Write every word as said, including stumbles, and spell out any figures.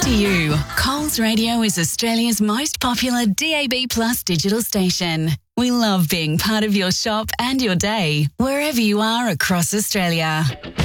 to you. Coles Radio is Australia's most popular D A B Plus digital station. We love being part of your shop and your day, wherever you are across Australia.